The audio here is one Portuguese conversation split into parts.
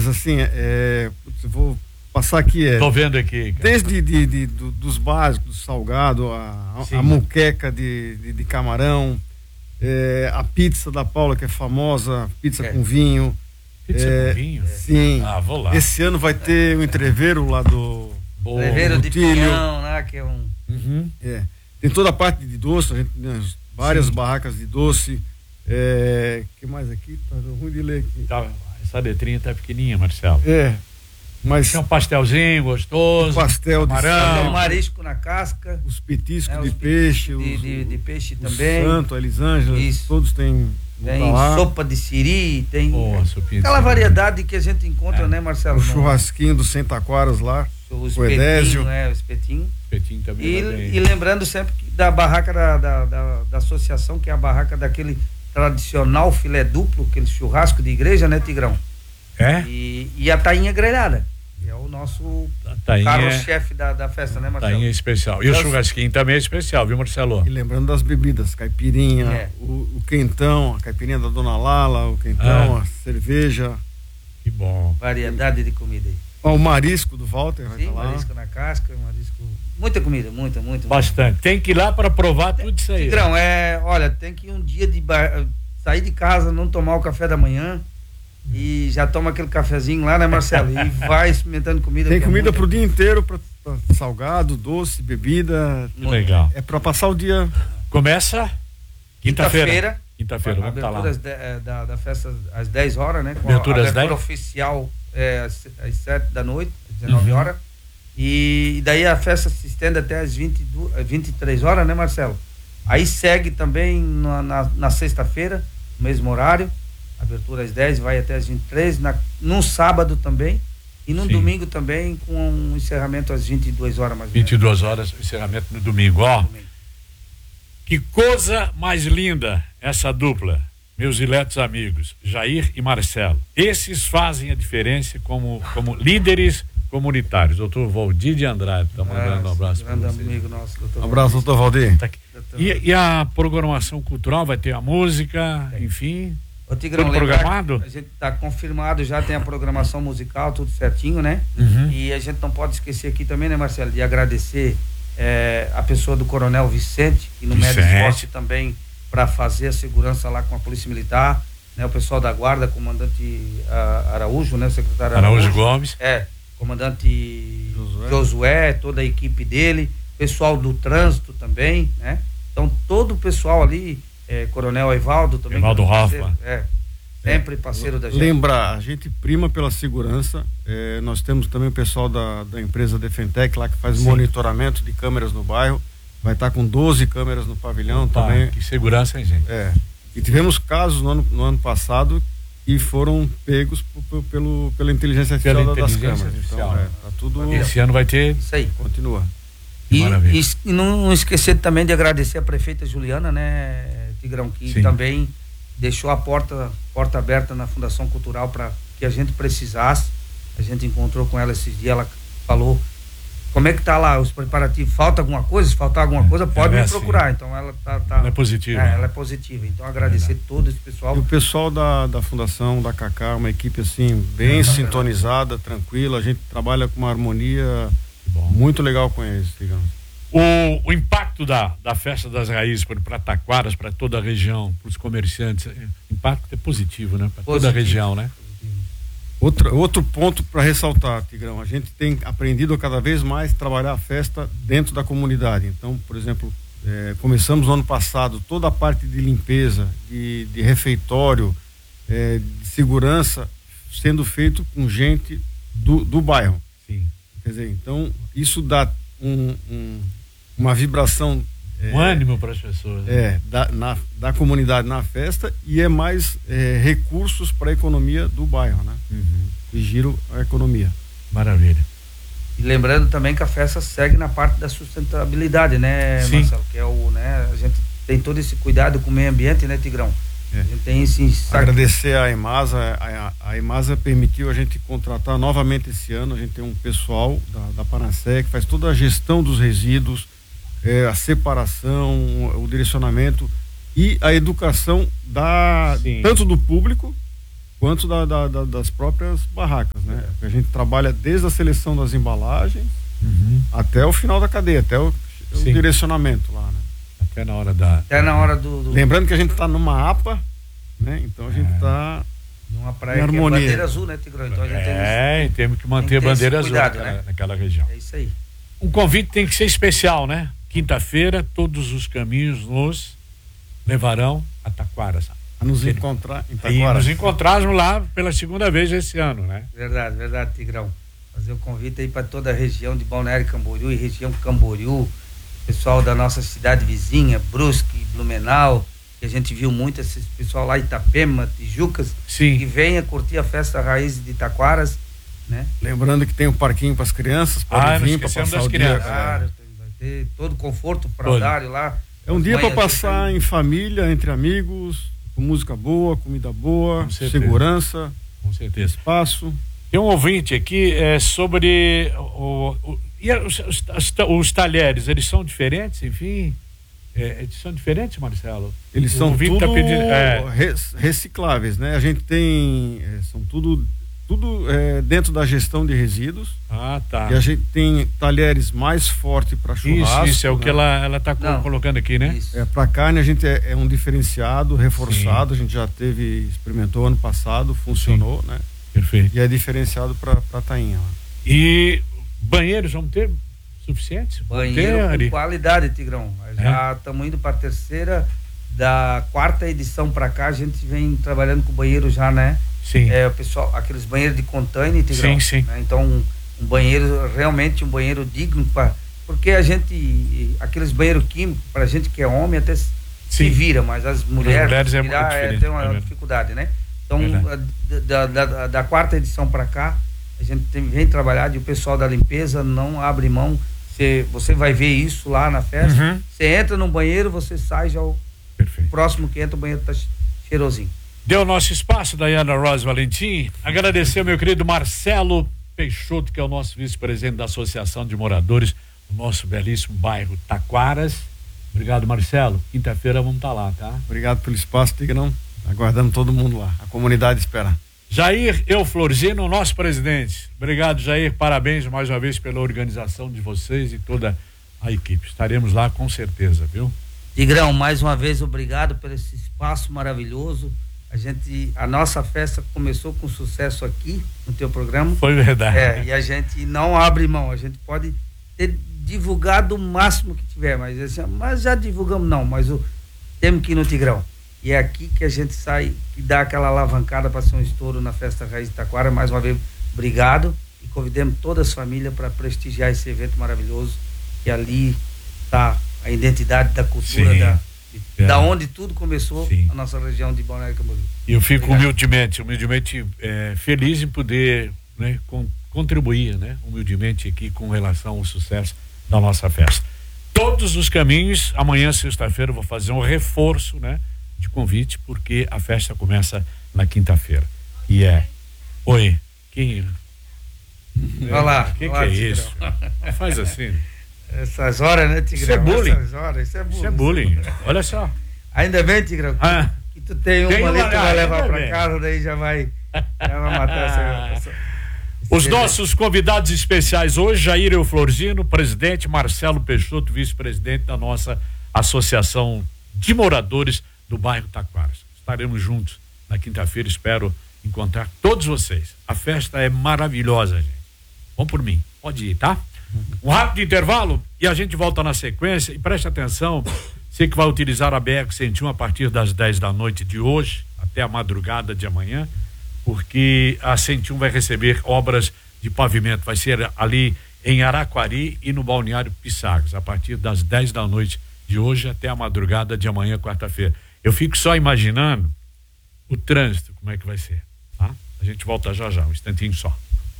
Mas assim, vou passar aqui. Tô vendo aqui. Cara. Desde dos básicos, do salgado, a muqueca de camarão, a pizza da Paula, que é famosa, pizza com vinho. Pizza com vinho? Sim. Vou lá. Esse ano vai ter um entreveiro lá do Entreveiro de Pinhão, né? Que é um... Tem toda a parte de doce, a gente tem várias barracas de doce. Que mais aqui? Tá ruim de ler aqui. Essa letrinha tá pequenininha, Marcelo. Mas tem um pastelzinho gostoso. Pastel de camarão, marisco na casca. Os petiscos de peixe. De peixe também. Santo, a Elisângela, todos têm. Tem sopa de siri, tem aquela variedade que a gente encontra, né, Marcelo? O churrasquinho do Santa Aquaras lá. O Edésio. O espetinho. Espetinho também. E lembrando sempre da barraca da associação, que é a barraca daquele tradicional filé duplo, aquele churrasco de igreja, né, Tigrão? E a tainha grelhada. É o nosso carro-chefe da festa, né, Marcelo? Tainha especial. E o churrasquinho também é especial, viu, Marcelo? E lembrando das bebidas, caipirinha, o quentão, a caipirinha da Dona Lala, o quentão, a cerveja. Que bom. Variedade de comida aí. O marisco do Walter vai estar lá. Marisco na casca, marisco... Muita comida, muita. Bastante. Tem que ir lá para provar tudo isso aí. Tigrão, olha, tem que um dia sair de casa, não tomar o café da manhã e já toma aquele cafezinho lá, né, Marcelo? E vai experimentando comida. Tem comida pro dia inteiro, pra salgado, doce, bebida. Legal. É pra passar o dia. Começa quinta-feira. Quinta-feira, vamos estar lá. Da festa às 10 horas, né? Com abertura a abertura oficial às 7 da noite, às 19 horas. E daí a festa se estende até às 23 horas, né, Marcelo? Aí segue também na sexta-feira, no mesmo horário, abertura às 10, vai até às 23, num sábado também, e no domingo também, com um encerramento às 22 horas mais ou menos. 22 horas, encerramento no domingo, Que coisa mais linda essa dupla, meus diletos amigos, Jair e Marcelo. Esses fazem a diferença como líderes comunitários. Doutor Valdir de Andrade, tá mandando um abraço para você. Amigo nosso, doutor. Um abraço, doutor Valdir. Tá e a programação cultural vai ter a música, enfim. Ô, Tigrão, tudo programado? A gente tá confirmado, já tem a programação musical, tudo certinho, né? E a gente não pode esquecer aqui também, né, Marcelo, de agradecer a pessoa do Coronel Vicente, que no mede esforço também para fazer a segurança lá com a Polícia Militar, né? O pessoal da Guarda, comandante Araújo, né? O secretário Araújo Gomes. Comandante Josué, toda a equipe dele, pessoal do trânsito também, né? Então todo o pessoal ali, Coronel Evaldo também. Evaldo Rafa. Sempre parceiro da gente. Lembrar, a gente prima pela segurança, nós temos também o pessoal da empresa Defentec lá que faz monitoramento de câmeras no bairro, vai estar com 12 câmeras no pavilhão também. Que segurança, hein, gente? E tivemos casos no ano passado e foram pegos pela inteligência artificial das câmeras. Então, tá tudo. Esse ano vai ter. Isso aí. Continua. E não esquecer também de agradecer a prefeita Juliana, né, Tigrão, que também deixou a porta aberta na Fundação Cultural para que a gente precisasse. A gente encontrou com ela esses dias, ela falou como é que tá lá os preparativos, falta alguma coisa? Se faltar alguma coisa, pode me procurar. Então ela tá ela é positiva. Ela é positiva. Então agradecer todo esse pessoal. E o pessoal da Fundação da Cacá, uma equipe assim bem sintonizada, tranquila, a gente trabalha com uma harmonia muito legal com eles, digamos. O impacto da Festa das Raízes para Taquaras, para toda a região, para os comerciantes, o impacto é positivo, né? Para toda a região, né? Outro ponto para ressaltar, Tigrão, a gente tem aprendido cada vez mais trabalhar a festa dentro da comunidade. Então, por exemplo, começamos no ano passado toda a parte de limpeza, de refeitório, de segurança, sendo feito com gente do bairro. Sim. Quer dizer, então, isso dá uma vibração, um ânimo para as pessoas, né? Da comunidade na festa, e é mais recursos para a economia do bairro, né? E giro a economia. Maravilha. E lembrando também que a festa segue na parte da sustentabilidade, né, Marcelo? Que a gente tem todo esse cuidado com o meio ambiente, né, Tigrão? A gente tem agradecer a EMASA. A EMASA permitiu a gente contratar novamente esse ano. A gente tem um pessoal da Panacé que faz toda a gestão dos resíduos, a separação, o direcionamento e a educação tanto do público quanto das próprias barracas, né? A gente trabalha desde a seleção das embalagens até o final da cadeia, até o direcionamento lá, né? Até na hora do... Lembrando que a gente está numa APA, né? Então a gente está numa praia que é bandeira azul, né, Tigrão? Então a gente temos que manter a bandeira azul naquela região. É isso aí. Um convite tem que ser especial, né? Quinta-feira, todos os caminhos nos levarão a Taquaras. A nos encontrar em Taquaras. E nos encontrarmos lá pela segunda vez esse ano, né? Verdade, Tigrão. Fazer o convite aí para toda a região de Balneário Camboriú e região Camboriú, pessoal da nossa cidade vizinha, Brusque, Blumenau, que a gente viu muito esse pessoal lá, Itapema, Tijucas, que venha curtir a festa raiz de Taquaras, né? Lembrando que tem um parquinho para as crianças, podem vir para passar o dia. Claro, vai ter todo o conforto para horário lá. É um dia para passar em família, entre amigos, com música boa, comida boa, segurança, com certeza, espaço. Tem um ouvinte aqui sobre os talheres, eles são diferentes, enfim? Eles são diferentes, Marcelo? Eles são tudo recicláveis, né? A gente tem, são tudo dentro da gestão de resíduos. Ah, tá. E a gente tem talheres mais fortes para churrasco. Isso é o que ela está colocando aqui, né? Para carne a gente é um diferenciado, reforçado. A gente já experimentou ano passado, funcionou, né? Perfeito. E é diferenciado para tainha. E banheiros vão ter suficientes? Banheiro com qualidade, Tigrão. Já estamos indo para a terceira, da quarta edição para cá, a gente vem trabalhando com banheiro já, né? Sim. O pessoal, aqueles banheiros de container, Tigrão. Sim. Né? Então, um banheiro, realmente um banheiro digno, porque aqueles banheiros químicos, pra gente que é homem, até se vira, mas as mulheres tem uma dificuldade, né? Então, da quarta edição para cá, a gente vem trabalhar e o pessoal da limpeza não abre mão. Você vai ver isso lá na festa. Você entra no banheiro, você sai, já o próximo que entra, o banheiro tá cheirosinho. Deu nosso espaço, Daiana Rose Valentim. Agradecer ao meu querido Marcelo Peixoto, que é o nosso vice-presidente da Associação de Moradores do nosso belíssimo bairro Taquaras. Obrigado, Marcelo. Quinta-feira vamos estar lá, tá? Obrigado pelo espaço, Tigrão. Aguardando todo mundo lá. A comunidade espera. Jair Euflorzino, nosso presidente. Obrigado, Jair. Parabéns mais uma vez pela organização de vocês e toda a equipe. Estaremos lá com certeza, viu? Tigrão, mais uma vez, obrigado por esse espaço maravilhoso. A nossa festa começou com sucesso aqui no teu programa. Foi verdade. E a gente não abre mão. A gente pode ter divulgado o máximo que tiver, mas já divulgamos mas temos que ir no Tigrão. E é aqui que a gente sai e dá aquela alavancada para ser um estouro na Festa Raiz de Taquara. Mais uma vez, obrigado. E convidamos todas as famílias para prestigiar esse evento maravilhoso. Que ali está a identidade da cultura da onde tudo começou, a nossa região de Balneário Camboriú. E eu fico humildemente feliz em poder, né, contribuir, né, humildemente aqui com relação ao sucesso da nossa festa. Todos os caminhos, amanhã, sexta-feira, eu vou fazer um reforço, né, de convite, porque a festa começa na quinta-feira. E Oi, quem? Olha lá. O que é isso? Faz assim. Essas horas, né, Tigrão? Isso é bullying. Isso é bullying. Olha só. Ainda bem, Tigrão, que tu tem uma ali que tu vai levar pra casa, daí já vai matar essa Os nossos convidados especiais hoje, Jair Euflorzino, presidente, Marcelo Peixoto, vice-presidente da nossa Associação de Moradores do bairro Taquaras. Estaremos juntos na quinta-feira, espero encontrar todos vocês. A festa é maravilhosa, gente. Vão por mim, pode ir, tá? Um rápido intervalo e a gente volta na sequência. E preste atenção, você que vai utilizar a BR-101 a partir das 10 da noite de hoje até a madrugada de amanhã, porque a 101 vai receber obras de pavimento. Vai ser ali em Araquari e no Balneário Pisagres, a partir das 10 da noite de hoje até a madrugada de amanhã, quarta-feira. Eu fico só imaginando o trânsito, como é que vai ser, tá? A gente volta já, um instantinho só.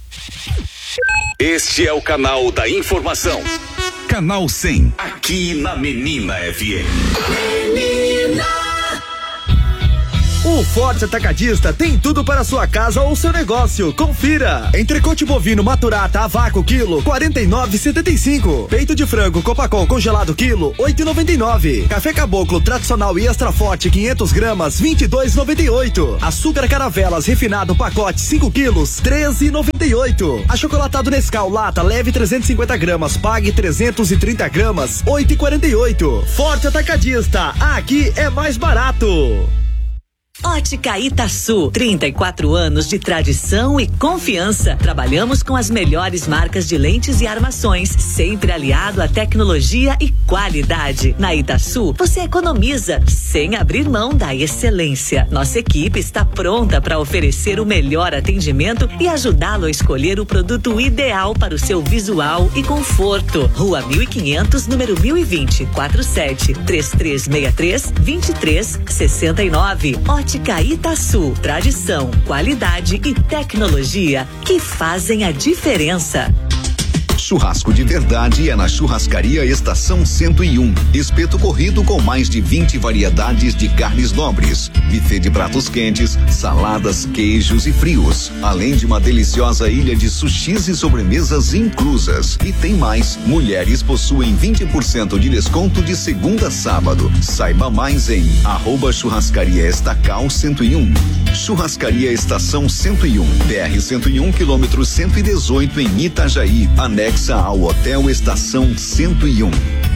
Este é o canal da informação. Canal 100, aqui na Menina FM. Menina! O Forte Atacadista tem tudo para sua casa ou seu negócio. Confira. Entrecote bovino Maturata a vácuo quilo 49,75. Peito de frango Copacol congelado quilo 8,99. Café Caboclo tradicional e extra forte 500 gramas 22,98. Açúcar Caravelas refinado pacote 5 quilos 13,98. Achocolatado Nescau lata leve 350 gramas pague 330 gramas 8,48. Forte Atacadista, aqui é mais barato. Ótica Itaçu, 34 anos de tradição e confiança. Trabalhamos com as melhores marcas de lentes e armações, sempre aliado à tecnologia e qualidade. Na Itaçu, você economiza sem abrir mão da excelência. Nossa equipe está pronta para oferecer o melhor atendimento e ajudá-lo a escolher o produto ideal para o seu visual e conforto. Rua 1500, número 1020, 47-3363-2369. Ótica Itaçu, tradição, qualidade e tecnologia que fazem a diferença. Churrasco de verdade é na Churrascaria Estação 101. Espeto corrido com mais de 20 variedades de carnes nobres. Buffet de pratos quentes, saladas, queijos e frios. Além de uma deliciosa ilha de sushis e sobremesas inclusas. E tem mais. Mulheres possuem 20% de desconto de segunda a sábado. Saiba mais em @Churrascaria Estacal 101. Churrascaria Estação 101. BR 101 quilômetro 118 em Itajaí. Anexa ao Hotel Estação 101.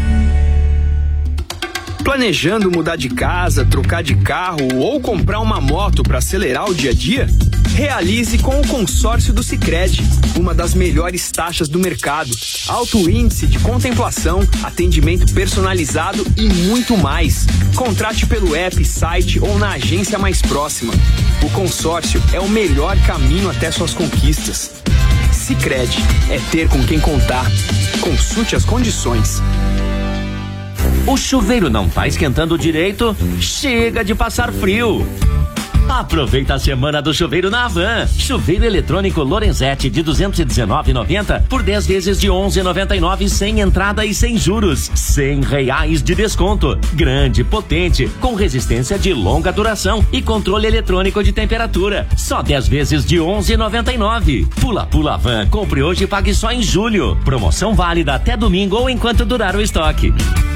Planejando mudar de casa, trocar de carro ou comprar uma moto para acelerar o dia a dia? Realize com o consórcio do Sicredi, uma das melhores taxas do mercado, alto índice de contemplação, atendimento personalizado e muito mais. Contrate pelo app, site ou na agência mais próxima. O consórcio é o melhor caminho até suas conquistas. Sicredi, é ter com quem contar. Consulte as condições. O chuveiro não tá esquentando direito? Chega de passar frio! Aproveita a semana do chuveiro na Havan. Chuveiro eletrônico Lorenzetti de 219,90 por 10 vezes de 11,99 sem entrada e sem juros. R$100 de desconto. Grande, potente, com resistência de longa duração e controle eletrônico de temperatura. Só 10 vezes de 11,99. Pula Havan. Compre hoje e pague só em julho. Promoção válida até domingo ou enquanto durar o estoque.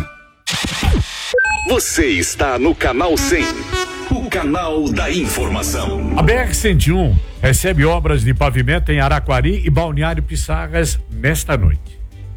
Você está no Canal 100. O canal da informação. A BR-101 recebe obras de pavimento em Araquari e Balneário Pissarras nesta noite.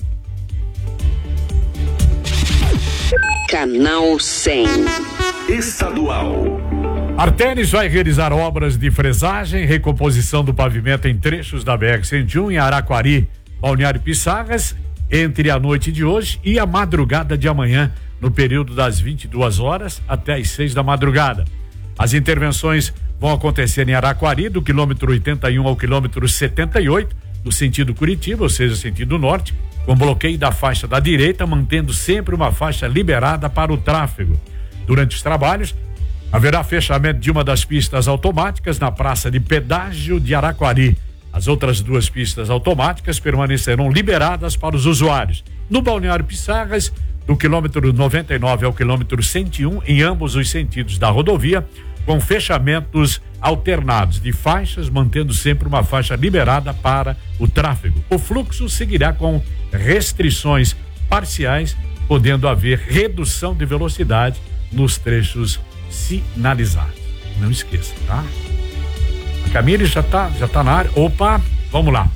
Canal 100 Estadual. Artênis vai realizar obras de fresagem e recomposição do pavimento em trechos da BR-101 em Araquari, Balneário Pissarras, entre a noite de hoje e a madrugada de amanhã, no período das 22 horas até as 6 da madrugada. As intervenções vão acontecer em Araquari, do quilômetro 81 ao quilômetro 78, no sentido Curitiba, ou seja, sentido norte, com bloqueio da faixa da direita, mantendo sempre uma faixa liberada para o tráfego. Durante os trabalhos, haverá fechamento de uma das pistas automáticas na praça de pedágio de Araquari. As outras duas pistas automáticas permanecerão liberadas para os usuários. No Balneário Pissarras, do quilômetro 99 ao quilômetro 101, em ambos os sentidos da rodovia, com fechamentos alternados de faixas, mantendo sempre uma faixa liberada para o tráfego. O fluxo seguirá com restrições parciais, podendo haver redução de velocidade nos trechos sinalizados. Não esqueça, tá? A Camille já tá na área. Opa, vamos lá.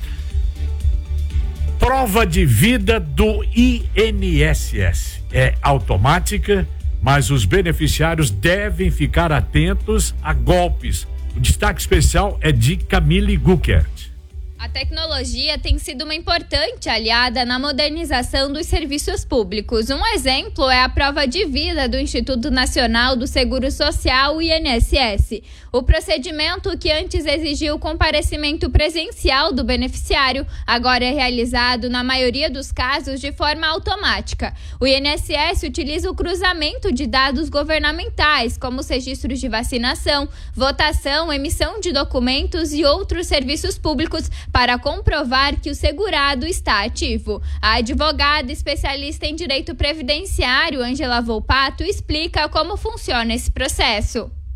Prova de vida do INSS é automática, mas os beneficiários devem ficar atentos a golpes. O destaque especial é de Camille Guckert. A tecnologia tem sido uma importante aliada na modernização dos serviços públicos. Um exemplo é a prova de vida do Instituto Nacional do Seguro Social, o INSS. O procedimento, que antes exigia o comparecimento presencial do beneficiário, agora é realizado, na maioria dos casos, de forma automática. O INSS utiliza o cruzamento de dados governamentais, como os registros de vacinação, votação, emissão de documentos e outros serviços públicos, para comprovar que o segurado está ativo. A advogada especialista em direito previdenciário, Ângela Volpato, explica como funciona esse processo.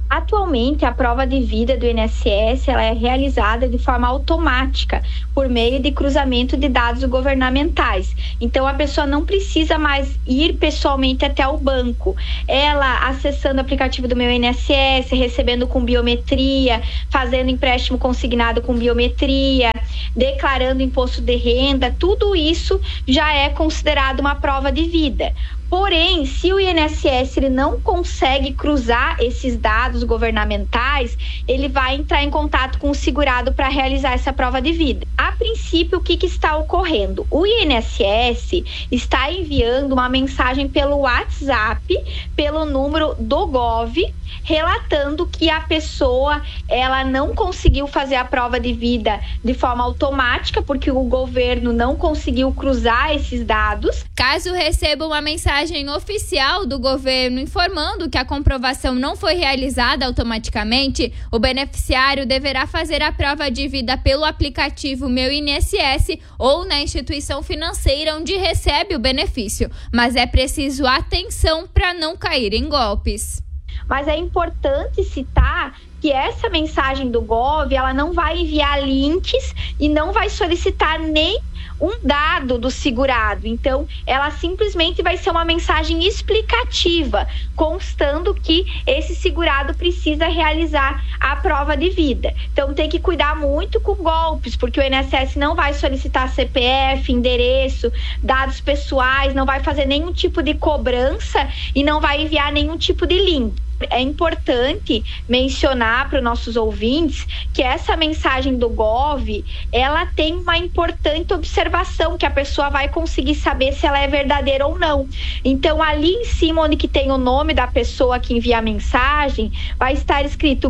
Atualmente, a prova de vida do INSS ela é realizada de forma automática, por meio de cruzamento de dados governamentais. Então, a pessoa não precisa mais ir pessoalmente até o banco. Ela, acessando o aplicativo do Meu INSS, recebendo com biometria, fazendo empréstimo consignado com biometria, declarando imposto de renda, tudo isso já é considerado uma prova de vida. Porém, se o INSS ele não consegue cruzar esses dados governamentais, ele vai entrar em contato com o segurado para realizar essa prova de vida. A princípio, o que está ocorrendo? O INSS está enviando uma mensagem pelo WhatsApp, pelo número do Gov, relatando que a pessoa ela não conseguiu fazer a prova de vida de forma automática, porque o governo não conseguiu cruzar esses dados. Caso receba uma mensagem oficial do governo informando que a comprovação não foi realizada automaticamente, o beneficiário deverá fazer a prova de vida pelo aplicativo Meu INSS ou na instituição financeira onde recebe o benefício. Mas é preciso atenção para não cair em golpes. Mas é importante citar que essa mensagem do Gov, ela não vai enviar links e não vai solicitar nem um dado do segurado. Então, ela simplesmente vai ser uma mensagem explicativa, constando que esse segurado precisa realizar a prova de vida. Então, tem que cuidar muito com golpes, porque o INSS não vai solicitar CPF, endereço, dados pessoais, não vai fazer nenhum tipo de cobrança e não vai enviar nenhum tipo de link. É importante mencionar para os nossos ouvintes que essa mensagem do Gov, ela tem uma importante observação, que a pessoa vai conseguir saber se ela é verdadeira ou não. Então, ali em cima, onde que tem o nome da pessoa que envia a mensagem, vai estar escrito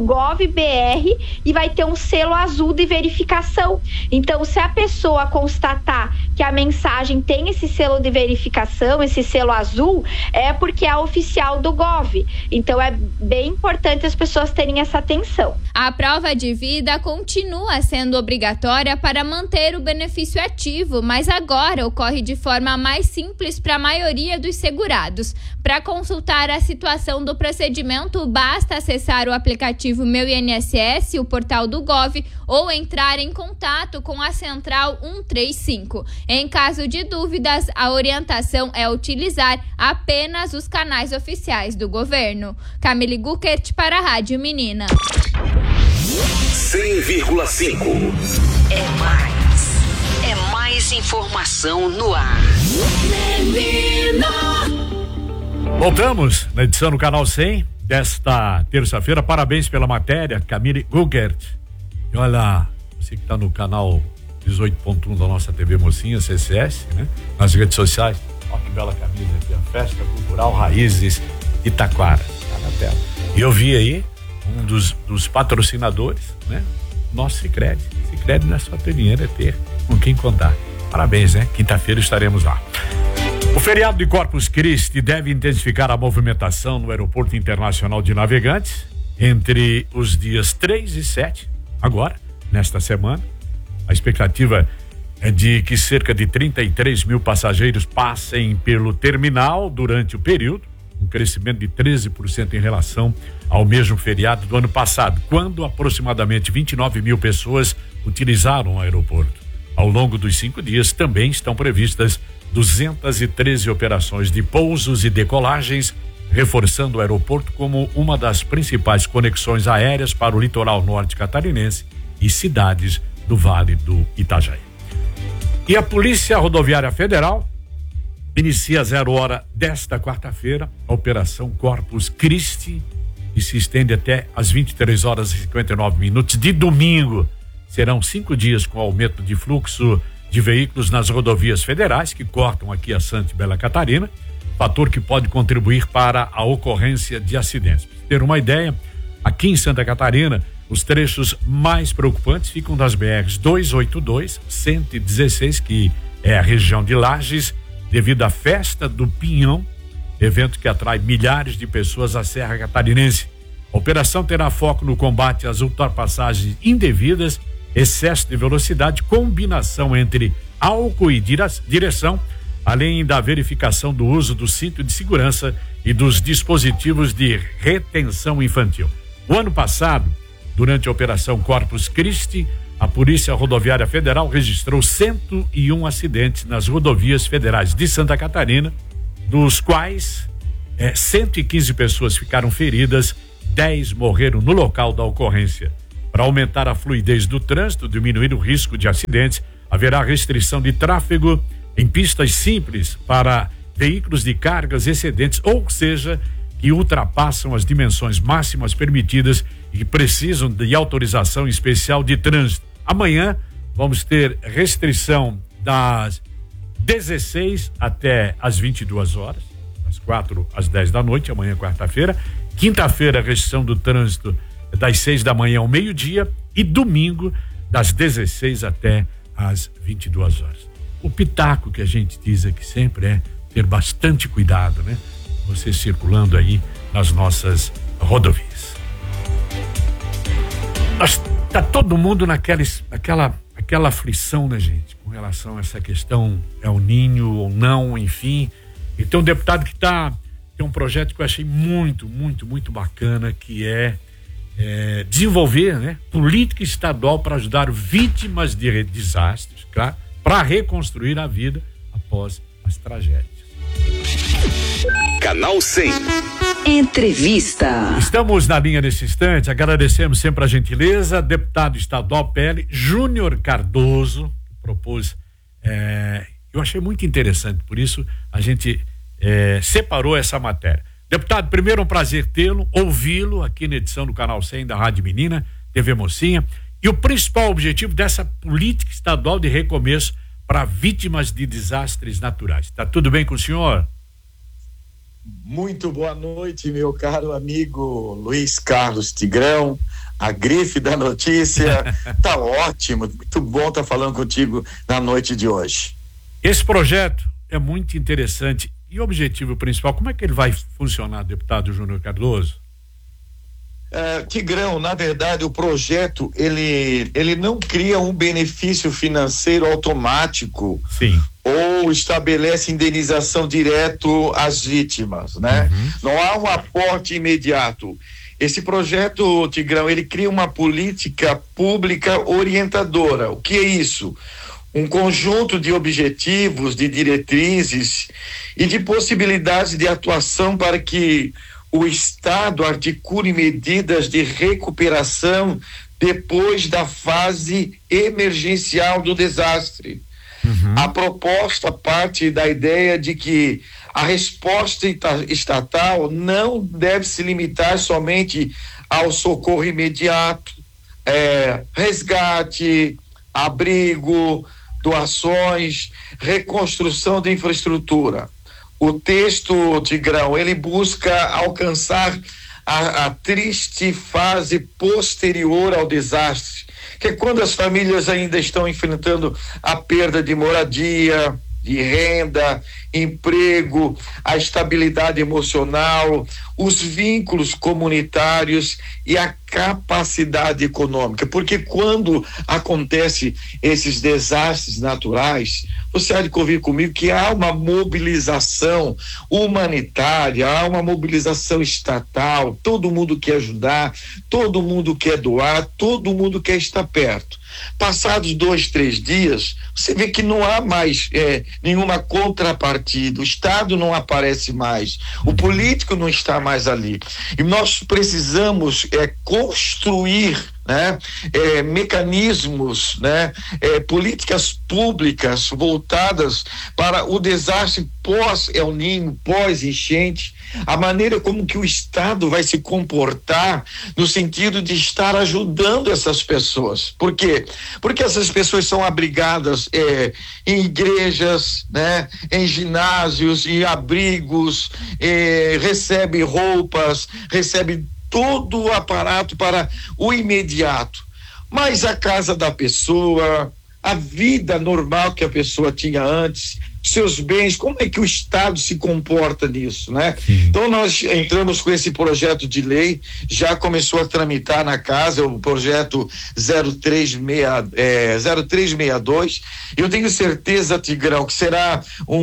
GovBR e vai ter um selo azul de verificação. Então, se a pessoa constatar que a mensagem tem esse selo de verificação, esse selo azul, é porque é oficial do Gov. Então, é bem importante as pessoas terem essa atenção. A prova de vida continua sendo obrigatória para manter o benefício ativo, mas agora ocorre de forma mais simples para a maioria dos segurados. Para consultar a situação do procedimento, basta acessar o aplicativo Meu INSS, o portal do Gov, ou entrar em contato com a Central 135. Em caso de dúvidas, a orientação é utilizar apenas os canais oficiais do governo. Camille Guckert para a Rádio Menina. 100,5. É mais informação no ar. Menina. Voltamos na edição do Canal 100 desta terça-feira. Parabéns pela matéria, Camille Guckert. E olha, você que está no canal 18.1 da nossa TV Mocinha, CCS, né? Nas redes sociais. Olha que bela camisa aqui, a Festa Cultural Raízes Itaquara. Tá na tela. E eu vi aí um dos patrocinadores, né? Nosso Sicredi. Sicredi não é só ter dinheiro, é ter com quem contar. Parabéns, né? Quinta-feira estaremos lá. O feriado de Corpus Christi deve intensificar a movimentação no Aeroporto Internacional de Navegantes entre os dias 3 e 7, agora, nesta semana. A expectativa é de que cerca de 33 mil passageiros passem pelo terminal durante o período, um crescimento de 13% em relação ao mesmo feriado do ano passado, quando aproximadamente 29 mil pessoas utilizaram o aeroporto. Ao longo dos 5 dias também estão previstas 213 operações de pousos e decolagens, reforçando o aeroporto como uma das principais conexões aéreas para o litoral norte catarinense e cidades do Vale do Itajaí. E a Polícia Rodoviária Federal inicia às 0h desta quarta-feira a Operação Corpus Christi e se estende até às 23h59 de domingo. Serão 5 dias com aumento de fluxo de veículos nas rodovias federais que cortam aqui a Santa e Bela Catarina, fator que pode contribuir para a ocorrência de acidentes. Para ter uma ideia, aqui em Santa Catarina, os trechos mais preocupantes ficam das BRs 282, 116, que é a região de Lages, devido à Festa do Pinhão, evento que atrai milhares de pessoas à Serra Catarinense. A operação terá foco no combate às ultrapassagens indevidas, excesso de velocidade, combinação entre álcool e direção, além da verificação do uso do cinto de segurança e dos dispositivos de retenção infantil. O ano passado, durante a Operação Corpus Christi, a Polícia Rodoviária Federal registrou 101 acidentes nas rodovias federais de Santa Catarina, dos quais 115 pessoas ficaram feridas, 10 morreram no local da ocorrência. Para aumentar a fluidez do trânsito, diminuir o risco de acidentes, haverá restrição de tráfego em pistas simples para veículos de cargas excedentes, ou seja, que ultrapassam as dimensões máximas permitidas e que precisam de autorização especial de trânsito. Amanhã vamos ter restrição das 16 até as 22 horas, das 4 às 10 da noite, amanhã quarta-feira. Quinta-feira, restrição do trânsito das 6 da manhã ao meio-dia, e domingo das 16 até as 22 horas. O pitaco que a gente diz aqui sempre é ter bastante cuidado, né? Você circulando aí nas nossas rodovias. Tá todo mundo naquela aflição, né, gente? Com relação a essa questão, é o ninho ou não, enfim. E tem um deputado que tem um projeto que eu achei muito, muito, muito bacana, que é desenvolver, né, política estadual para ajudar vítimas de desastres, claro, para reconstruir a vida após as tragédias. Canal 100. Entrevista. Estamos na linha nesse instante, agradecemos sempre a gentileza, deputado estadual PL, Júnior Cardoso, que propôs, eu achei muito interessante, por isso a gente separou essa matéria. Deputado, primeiro um prazer tê-lo, ouvi-lo aqui na edição do Canal 100 da Rádio Menina, TV Mocinha, e o principal objetivo dessa política estadual de recomeço para vítimas de desastres naturais. Tá tudo bem com o senhor? Muito boa noite, meu caro amigo Luiz Carlos Tigrão, a grife da notícia. Tá ótimo, muito bom estar falando contigo na noite de hoje. Esse projeto é muito interessante. E o objetivo principal, como é que ele vai funcionar, deputado Júnior Cardoso? Tigrão, na verdade o projeto ele não cria um benefício financeiro automático. Sim. Ou estabelece indenização direto às vítimas, né? Uhum. Não há um aporte imediato. Esse projeto, Tigrão, ele cria uma política pública orientadora. O que é isso? Um conjunto de objetivos, de diretrizes e de possibilidades de atuação para que o Estado articule medidas de recuperação depois da fase emergencial do desastre. Uhum. A proposta parte da ideia de que a resposta estatal não deve se limitar somente ao socorro imediato, resgate, abrigo, doações, reconstrução de infraestrutura. O texto, Tigrão, ele busca alcançar a triste fase posterior ao desastre, que é quando as famílias ainda estão enfrentando a perda de moradia, de renda, emprego, a estabilidade emocional, os vínculos comunitários e a capacidade econômica, porque quando acontece esses desastres naturais, você há de convir comigo que há uma mobilização humanitária, há uma mobilização estatal, todo mundo quer ajudar, todo mundo quer doar, todo mundo quer estar perto. Passados 2, 3 dias, você vê que não há mais nenhuma contrapartida, o Estado não aparece mais, o político não está mais ali. E nós precisamos construir, né, mecanismos, né, políticas públicas voltadas para o desastre pós-El Niño, pós-enchente, a maneira como que o Estado vai se comportar no sentido de estar ajudando essas pessoas. Por quê? Porque essas pessoas são abrigadas em igrejas, né, em ginásios, em abrigos, recebem roupas, recebem todo o aparato para o imediato. Mas a casa da pessoa, a vida normal que a pessoa tinha antes, seus bens, como é que o Estado se comporta nisso, né? Então nós entramos com esse projeto de lei, já começou a tramitar na casa, o projeto 0362. Eu tenho certeza, Tigrão, que será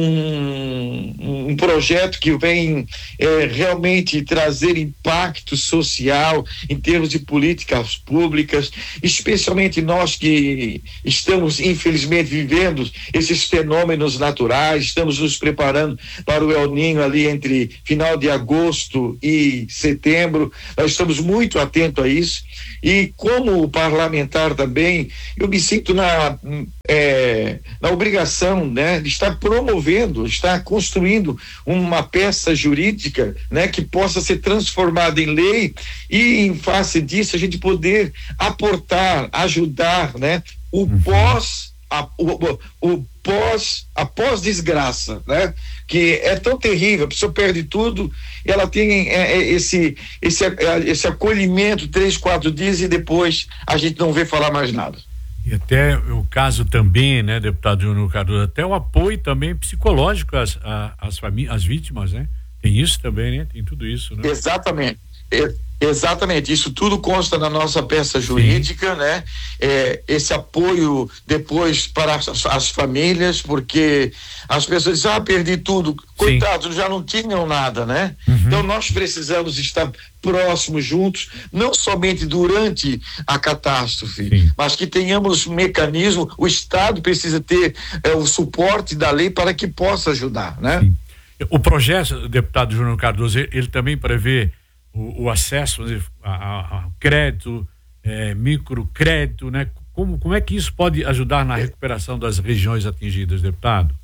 um projeto que vem realmente trazer impacto social em termos de políticas públicas, especialmente nós que estamos infelizmente vivendo esses fenômenos naturais, estamos nos preparando para o El Niño ali entre final de agosto e setembro. Nós estamos muito atentos a isso, e como parlamentar também eu me sinto na obrigação, né, de estar promovendo, estar construindo uma peça jurídica, né, que possa ser transformada em lei, e em face disso a gente poder aportar, ajudar, né, a pós-desgraça, né? Que é tão terrível, a pessoa perde tudo, e ela tem esse acolhimento 3-4 dias e depois a gente não vê falar mais nada. E até o caso também, né, deputado Júnior Cardoso, até o apoio também psicológico às vítimas, né? Tem isso também, né? Tem tudo isso, né? Exatamente. Exatamente, isso tudo consta na nossa peça jurídica. Sim. Né? Esse apoio depois para as famílias, porque as pessoas dizem, perdi tudo, coitados, já não tinham nada, né? Então nós precisamos estar próximos, juntos, não somente durante a catástrofe, mas que tenhamos mecanismo, o Estado precisa ter o suporte da lei para que possa ajudar, né? Sim. O projeto, deputado Júnior Cardoso, ele também prevê o acesso a crédito, microcrédito, né? Como é que isso pode ajudar na recuperação das regiões atingidas, deputado?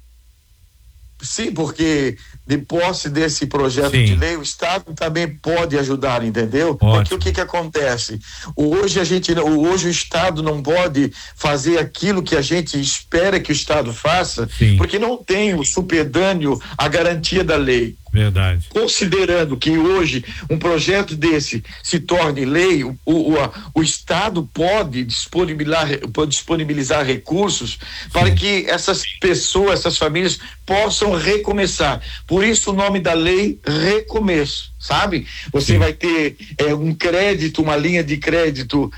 Sim, porque de posse desse projeto de lei, o Estado também pode ajudar, entendeu? Ótimo. Porque o que acontece? Hoje o Estado não pode fazer aquilo que a gente espera que o Estado faça, porque não tem o supedâneo à garantia da lei. Verdade. Considerando que hoje um projeto desse se torne lei, o Estado pode disponibilizar recursos para que essas pessoas, essas famílias possam recomeçar. Por isso o nome da lei, recomeço, sabe? Você vai ter um crédito, uma linha de crédito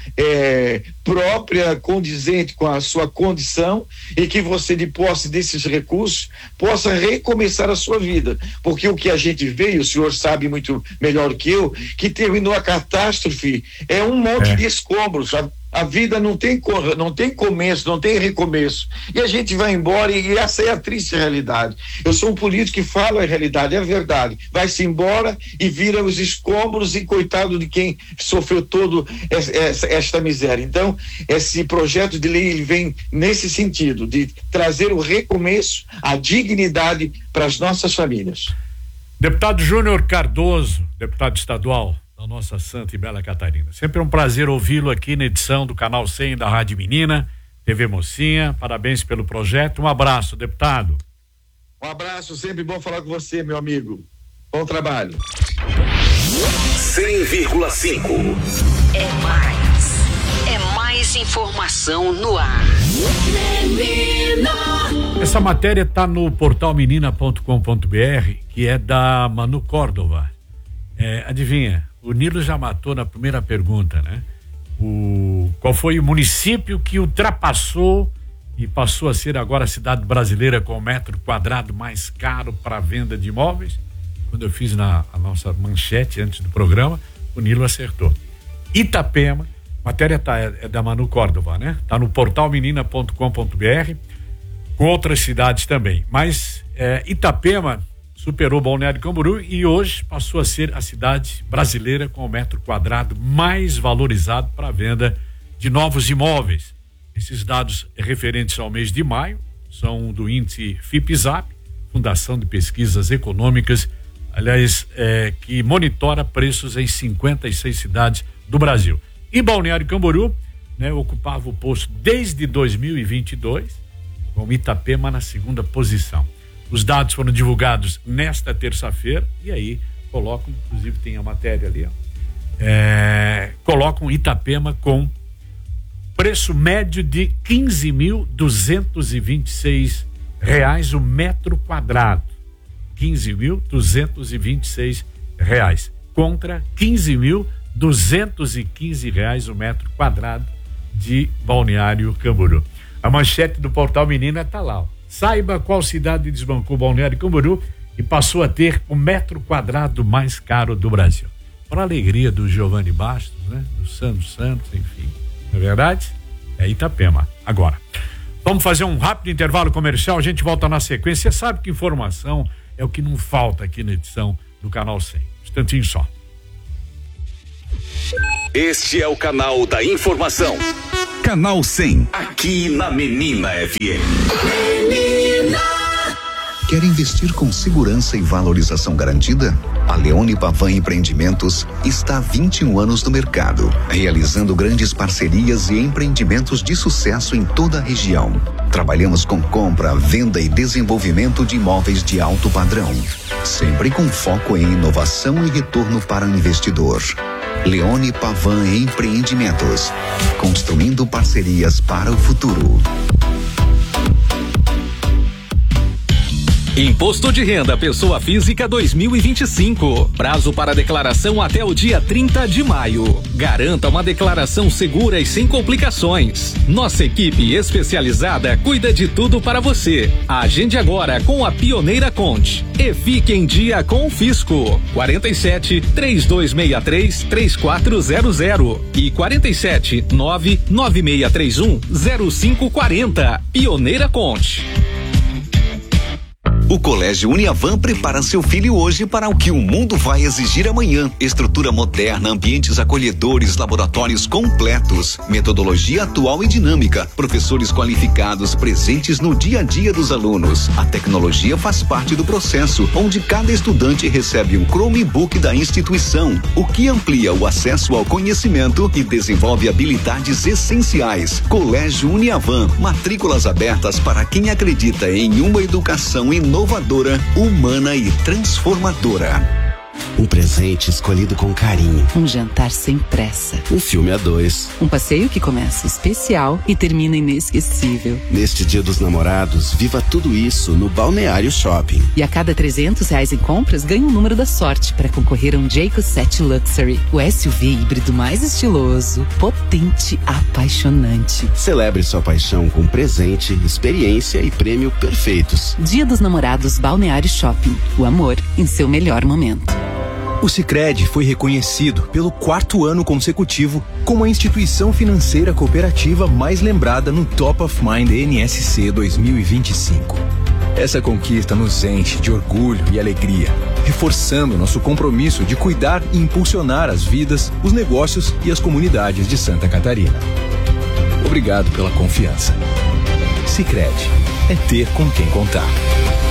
própria, condizente com a sua condição, e que você, de posse desses recursos, possa recomeçar a sua vida. Porque o que a gente vê, e o senhor sabe muito melhor que eu, que terminou a catástrofe, é um monte de escombros, sabe? A vida não tem começo, não tem recomeço. E a gente vai embora, e essa é a triste realidade. Eu sou um político que fala a realidade, é a verdade. Vai-se embora e vira os escombros, e coitado de quem sofreu toda esta miséria. Então, esse projeto de lei, ele vem nesse sentido, de trazer o recomeço, a dignidade para as nossas famílias. Deputado Júnior Cardoso, deputado estadual da nossa Santa e Bela Catarina. Sempre é um prazer ouvi-lo aqui na edição do Canal 100 da Rádio Menina, TV Mocinha. Parabéns pelo projeto. Um abraço, deputado. Um abraço, sempre bom falar com você, meu amigo. Bom trabalho. 100,5. É mais informação no ar. Essa matéria está no portal menina.com.br, que é da Manu Córdova. Adivinha? O Nilo já matou na primeira pergunta, né? Qual foi o município que ultrapassou e passou a ser agora a cidade brasileira com o metro quadrado mais caro para venda de imóveis? Quando eu fiz a nossa manchete antes do programa, o Nilo acertou. Itapema, matéria é da Manu Córdova, né? Tá no portal menina.com.br, com outras cidades também. Mas Itapema superou Balneário Camboriú e hoje passou a ser a cidade brasileira com o metro quadrado mais valorizado para a venda de novos imóveis. Esses dados referentes ao mês de maio são do índice FIPZAP, Fundação de Pesquisas Econômicas, aliás, que monitora preços em 56 cidades do Brasil. E Balneário Camboriú, né, ocupava o posto desde 2022, com Itapema na segunda posição. Os dados foram divulgados nesta terça-feira e aí colocam, inclusive tem a matéria ali, colocam Itapema com preço médio de R$ 15.226 o metro quadrado. 15.226 reais contra 15.215 reais o metro quadrado de Balneário Camboriú. A manchete do portal Menina tá lá, ó. Saiba qual cidade desbancou Balneário Camboriú e passou a ter o metro quadrado mais caro do Brasil. Para a alegria do Giovanni Bastos, né? Do Sandro Santos, enfim. Não é verdade? É Itapema. Agora, vamos fazer um rápido intervalo comercial, a gente volta na sequência. Você sabe que informação é o que não falta aqui na edição do Canal 100. Um instantinho só. Este é o canal da informação. Canal 100, aqui na Menina FM. Menina! Quer investir com segurança e valorização garantida? A Leone Pavan Empreendimentos está há 21 anos no mercado, realizando grandes parcerias e empreendimentos de sucesso em toda a região. Trabalhamos com compra, venda e desenvolvimento de imóveis de alto padrão, sempre com foco em inovação e retorno para o investidor. Leone Pavan Empreendimentos, construindo parcerias para o futuro. Imposto de Renda Pessoa Física 2025. Prazo para declaração até o dia 30 de maio. Garanta uma declaração segura e sem complicações. Nossa equipe especializada cuida de tudo para você. Agende agora com a Pioneira Conte e fique em dia com o Fisco. 47 3263 3400 e 47 99631 0540. Pioneira Conte. O Colégio Uniavan prepara seu filho hoje para o que o mundo vai exigir amanhã. Estrutura moderna, ambientes acolhedores, laboratórios completos, metodologia atual e dinâmica, professores qualificados presentes no dia a dia dos alunos. A tecnologia faz parte do processo, onde cada estudante recebe um Chromebook da instituição, o que amplia o acesso ao conhecimento e desenvolve habilidades essenciais. Colégio Uniavan, matrículas abertas para quem acredita em uma educação inovadora, humana e transformadora. Um presente escolhido com carinho. Um jantar sem pressa. Um filme a dois. Um passeio que começa especial e termina inesquecível. Neste Dia dos Namorados, viva tudo isso no Balneário Shopping. E a cada R$300 em compras, ganha um número da sorte para concorrer a um Jayco 7 Luxury. O SUV híbrido mais estiloso, potente, apaixonante. Celebre sua paixão com presente, experiência e prêmio perfeitos. Dia dos Namorados Balneário Shopping. O amor em seu melhor momento. O Sicredi foi reconhecido pelo 4º ano consecutivo como a instituição financeira cooperativa mais lembrada no Top of Mind NSC 2025. Essa conquista nos enche de orgulho e alegria, reforçando nosso compromisso de cuidar e impulsionar as vidas, os negócios e as comunidades de Santa Catarina. Obrigado pela confiança. Sicredi é ter com quem contar.